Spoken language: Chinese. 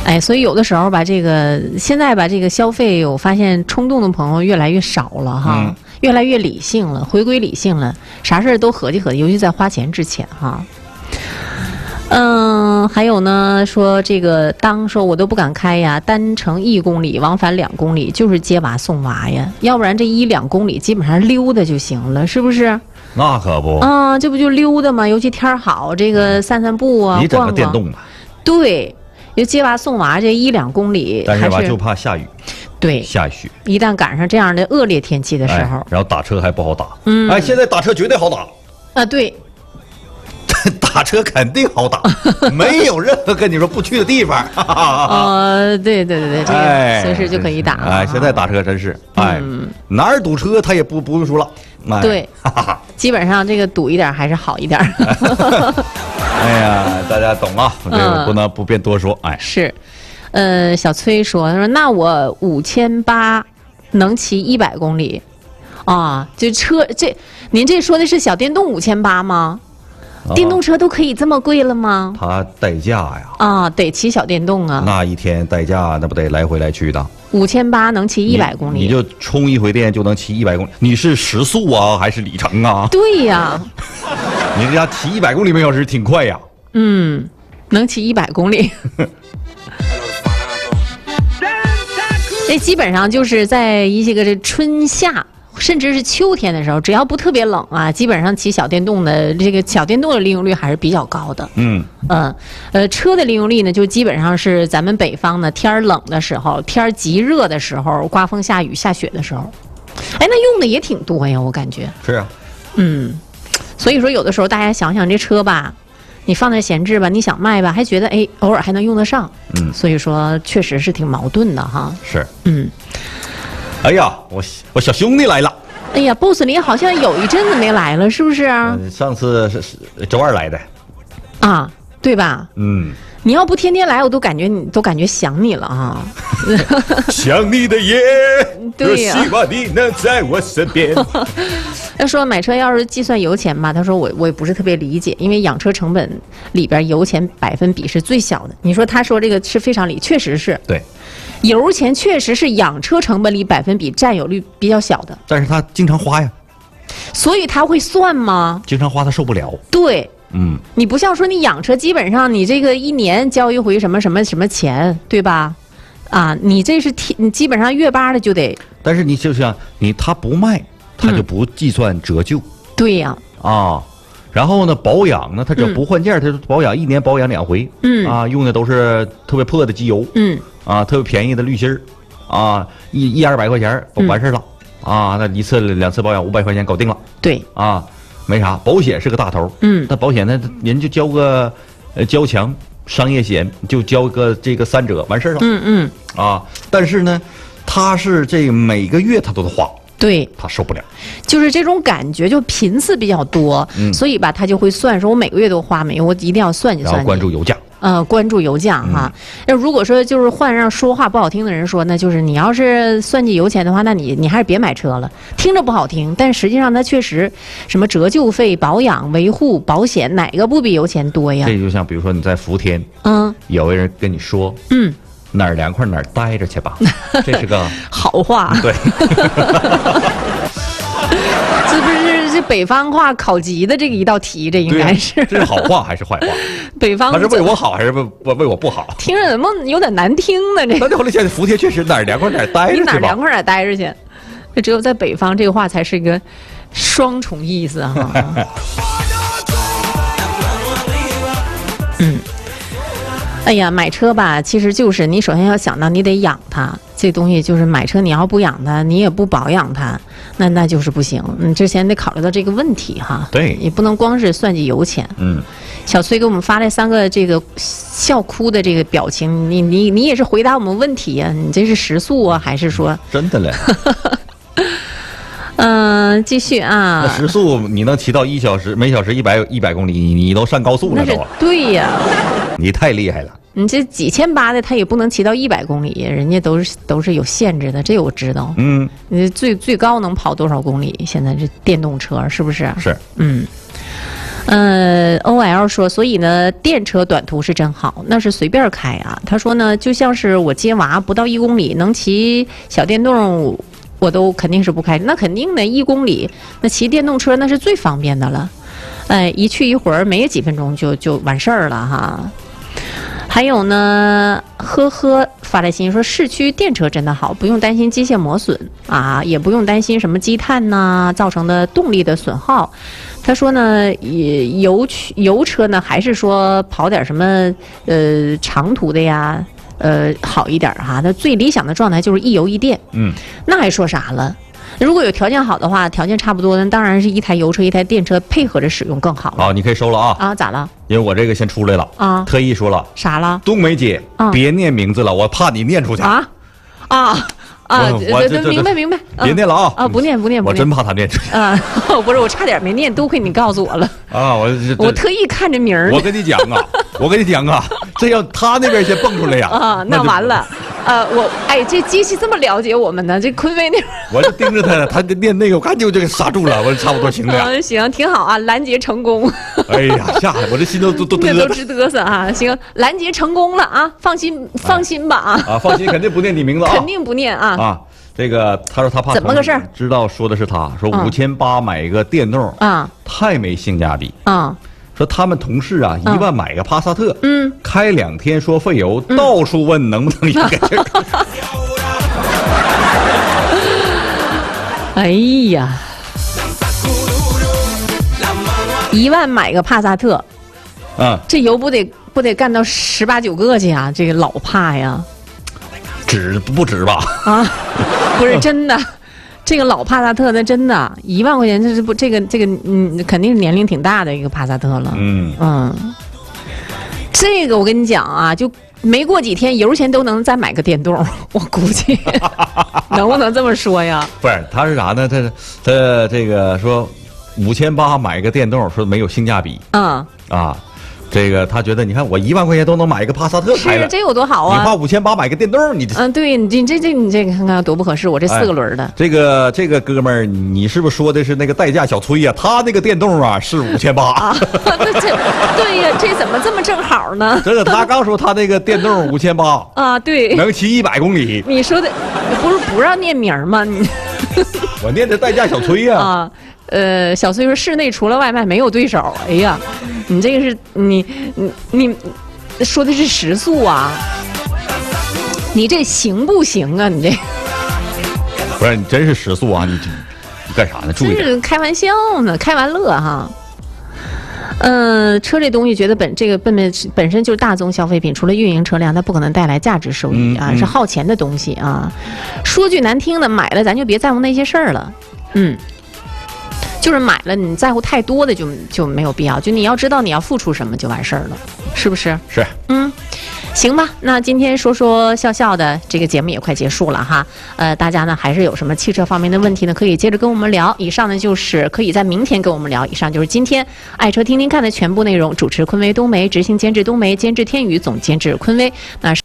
哎，所以有的时候吧，现在吧，这个消费，我发现冲动的朋友越来越少了哈，越来越理性了，回归理性了，啥事儿都合计合计，尤其在花钱之前哈。还有呢，说这个说我都不敢开呀，单程1公里，往返2公里，就是接娃送娃呀，要不然这1-2公里基本上溜达就行了，是不是？ 那可不。 这不就溜达吗？尤其天好，这个散散步啊， 你整个逛逛电动吧。 对。就接娃送娃这1-2公里， 但是吧就怕下雨， 对， 下雪， 一旦赶上这样的恶劣天气的时候， 然后打车还不好打。现在打车绝对好打啊，对， 打车肯定好打，没有任何跟你说不去的地方。 对，这个随时就可以打了。 现在打车真是，哪儿堵车他也不用说了。 对，基本上这个堵一点还是好一点。 哎呀，大家懂啊，这个不能不便多说。 是，小崔说，他说那我5800能骑100公里，就车您这说的是小电动5800吗？电动车都可以这么贵了吗？ 它代驾呀。 得骑小电动啊。 那一天代驾那不得来回来去的 ？5800能骑100公里， 你就充一回电就能骑100公里。你是时速啊还是里程啊？ 对呀， 你这家骑100公里每小时挺快呀。 能骑100公里。这基本上就是在一些个这春夏甚至是秋天的时候，只要不特别冷啊，基本上骑小电动的这个小电动的利用率还是比较高的。车的利用率呢，就基本上是咱们北方呢天冷的时候，天极热的时候，刮风下雨下雪的时候，那用的也挺多呀，我感觉。 是啊。 所以说有的时候大家想想这车吧，你放在闲置吧，你想卖吧，还觉得偶尔还能用得上。所以说确实是挺矛盾的哈。 是。哎呀，我小兄弟来了。 哎呀 ，boss 你好像有一阵子没来了，是不是啊？ 上次是周2来的。 对吧？你要不天天来，我都感觉想你了啊。 想你的夜， 对呀。 希望你能在我身边。 他说买车要是计算油钱吧，他说我也不是特别理解，因为养车成本里边油钱百分比是最小的。你说他说这个是非常理，确实是。 对。 油钱确实是养车成本里百分比占有率比较小的。 但是他经常花呀。 所以他会算吗？ 经常花他受不了。 对。你不像说你养车，基本上你这个1年交一回什么钱，对吧？你这是你基本上月8的就得。 但是你就像他不卖，他就不计算折旧。 对呀。 然后呢，保养呢，他只要不换件，他就保养1年保养2回。用的都是特别破的机油。特别便宜的滤芯儿。100-200块钱完事了。那1次2次保养500块钱搞定了。 对。 没啥，保险是个大头。但保险呢，人就交个交强商业险，就交个这个3折完事了。但是呢，他是这每个月他都得花。 对。 他受不了。 就是这种感觉，就频次比较多，所以吧，他就会算说，我每个月都花没有，我一定要算计算计。 然后关注油价。 关注油价哈。那如果说就是换让说话不好听的人说，那就是你要是算计油钱的话，那你还是别买车了。听着不好听，但实际上它确实什么折旧费、保养、维护、保险，哪个不比油钱多呀？ 这就像比如说你在福田，有个人跟你说，哪儿凉快哪儿待着去吧，这是个好话。 对。 这不是这北方话考级的这个一道题，这应该是。 这是好话还是坏话？ 北方他是为我好还是为我不好？ 听着怎么有点难听呢？这。 那后来现在福田确实哪儿凉快哪儿待着去吧。 你哪儿凉快哪儿待着去，这只有在北方这个话才是一个双重意思哈。哎呀，买车吧，其实就是你首先要想到你得养它，这东西就是买车，你要不养它，你也不保养它，那就是不行。你之前得考虑到这个问题哈。 对。 你不能光是算计油钱。小崔给我们发来3个这个笑哭的这个表情，你也是回答我们问题呀？你这是时速啊，还是说真的嘞？ 继续啊。 那时速你能骑到每小时100公里，你都上高速了都。 对呀。 你太厉害了。 你这几千八的他也不能骑到100公里，人家都是有限制的，这我知道。你最高能跑多少公里？现在这电动车是不是？ 是。 OL 说，所以呢，电车短途是真好，那是随便开啊。他说呢，就像是我接娃不到1公里，能骑小电动，我都肯定是不开。那肯定的，1公里，那骑电动车那是最方便的了。一去一会儿，没几分钟就完事儿了哈。还有呢，发来信说，市区电车真的好，不用担心机械磨损啊，也不用担心什么积碳呐造成的动力的损耗。他说呢，油车呢，还是说跑点什么长途的呀，好一点哈。那最理想的状态就是一油一电。那还说啥了？如果有条件好的话，条件差不多的，当然是一台油车一台电车配合着使用更好。 好，你可以收了啊。 啊，咋了？ 因为我这个先出来了啊，特意说了。 啥了？ 冬梅姐，别念名字了，我怕你念出去。明白。 别念了啊！ 啊，不念。 我真怕他念出去啊！不是，我差点没念，多亏你告诉我了啊！ 我特意看着名儿。 我跟你讲啊，这要他那边先蹦出来呀！ 啊，那完了。这机器这么了解我们呢？这坤威那边， 我就盯着他，他念那个，我看就给刹住了。我说差不多行了。 行，挺好啊，拦截成功。 哎呀，吓得我这心都直嘚瑟啊！行，拦截成功了啊，放心吧啊！ 放心，肯定不念你名字啊， 肯定不念啊。 这个他说他怕怎么个事儿？ 知道说的是他，说5800买一个电动啊，太没性价比啊。说他们同事啊，1万买个帕萨特，开2天说费油，到处问能不能一个劲儿。 哎呀，1万买个帕萨特，这油不得干到18、19个去啊？这个老帕呀， 不止吧？ 啊，不是真的。这个老帕萨特那真的1万块钱，这个肯定是年龄挺大的一个帕萨特了。这个我跟你讲啊，就没过几天油钱都能再买个电动，我估计能不能这么说呀？ 不是，他是啥呢？他这个说5800买个电动，说没有性价比。这个他觉得，你看我1万块钱都能买一个帕萨特开了， 是这有多好啊！ 你花5800买个电动，你这对你这个看看多不合适，我这4个轮的。 这个哥们儿，你是不是说的是那个代驾小崔呀？他那个电动啊是5800啊。 对呀，这怎么这么正好呢？ 真的，他刚说他那个电动5800 啊，对， 能骑100公里。 你说的不是不让念名吗？你我念的代驾小崔呀。 小崔说室内除了外卖没有对手。哎呀，你这个是你说的是时速啊？你这行不行啊？你这不是你真是时速啊？你干啥呢？注意点。 是开玩笑呢，开玩乐哈。车这东西觉得本身就是大宗消费品，除了运营车辆，它不可能带来价值收益啊，是耗钱的东西啊。说句难听的，买了咱就别在乎那些事儿了。就是买了，你在乎太多的就没有必要。就你要知道你要付出什么就完事儿了，是不是？ 是。 行吧，那今天说说笑笑的这个节目也快结束了哈。大家呢还是有什么汽车方面的问题呢，可以接着跟我们聊。以上呢就是可以在明天跟我们聊。以上就是今天爱车听听看的全部内容。主持昆威冬梅，执行监制冬梅，监制天宇，总监制昆威。那